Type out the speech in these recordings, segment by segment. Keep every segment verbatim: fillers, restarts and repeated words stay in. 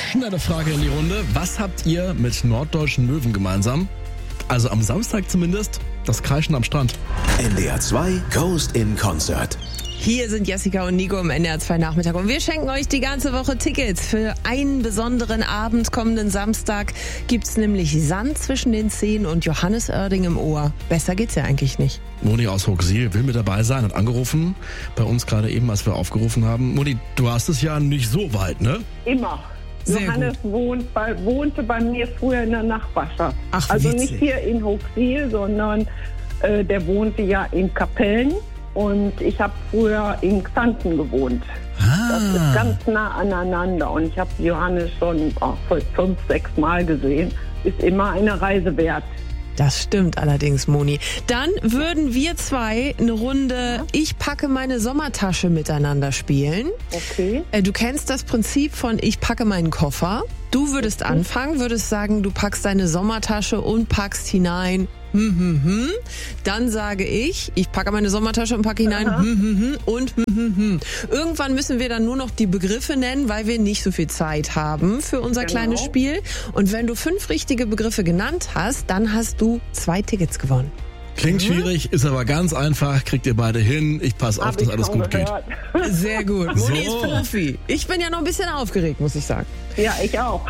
Schnelle Frage in die Runde. Was habt ihr mit Norddeutschen Möwen gemeinsam? Also am Samstag zumindest, das Kreischen am Strand. N D R zwei Coast in Concert. Hier sind Jessica und Nico im N D R zwei Nachmittag und wir schenken euch die ganze Woche Tickets für einen besonderen Abend. Kommenden Samstag gibt's nämlich Sand zwischen den Zehen und Johannes Oerding im Ohr. Besser geht's ja eigentlich nicht. Moni aus Hochsiel will mit dabei sein, hat angerufen. Bei uns gerade eben, als wir aufgerufen haben. Moni, du hast es ja nicht so weit, ne? Immer. Sehr Johannes wohnt bei, wohnte bei mir früher in der Nachbarschaft. Ach, also witzig. nicht hier in Hochsiel, sondern äh, der wohnte ja in Kapellen. Und ich habe früher in Xanten gewohnt. Ah. Das ist ganz nah aneinander. Und ich habe Johannes schon oh, fünf, sechs Mal gesehen. Ist immer eine Reise wert. Das stimmt allerdings, Moni. Dann würden wir zwei eine Runde Ich packe meine Sommertasche miteinander spielen. Okay. Äh, Du kennst das Prinzip von Ich packe meinen Koffer. Du würdest anfangen, würdest sagen, du packst deine Sommertasche und packst hinein hm, hm, hm. Dann sage ich, ich packe meine Sommertasche und packe hinein hm, hm, hm, und hm, hm, hm. Irgendwann müssen wir dann nur noch die Begriffe nennen, weil wir nicht so viel Zeit haben für unser Genau. kleines Spiel. Und wenn du fünf richtige Begriffe genannt hast, dann hast du zwei Tickets gewonnen. Klingt schwierig, ist aber ganz einfach. Kriegt ihr beide hin. Ich passe auf, Hab dass ich alles schon gut gehört. Sehr gut. Moni So. ist Profi. Ich bin ja noch ein bisschen aufgeregt, muss ich sagen. Ja, ich auch.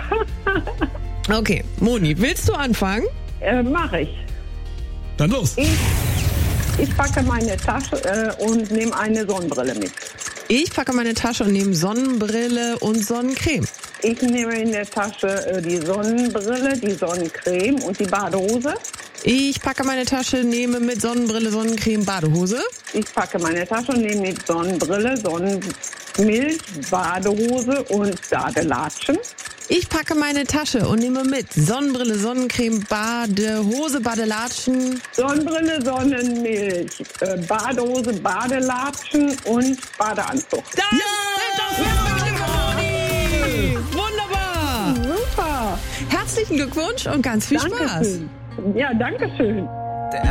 Okay, Moni, willst du anfangen? äh, Mache ich. Dann los. Ich, ich packe meine Tasche äh, und nehme eine Sonnenbrille mit. Ich packe meine Tasche und nehme Sonnenbrille und Sonnencreme. Ich nehme in der Tasche äh, die Sonnenbrille, die Sonnencreme und die Badehose. Ich packe meine Tasche, nehme mit Sonnenbrille, Sonnencreme, Badehose. Ich packe meine Tasche und nehme mit Sonnenbrille, Sonnenmilch, Badehose und Badelatschen. Ich packe meine Tasche und nehme mit Sonnenbrille, Sonnencreme, Badehose, Badelatschen. Sonnenbrille, Sonnenmilch, äh, Badehose, Badelatschen und Badeanzug. Das sind doch Moni! Wunderbar! Super. Herzlichen Glückwunsch und ganz viel Spaß. Dankeschön. Ja, danke schön.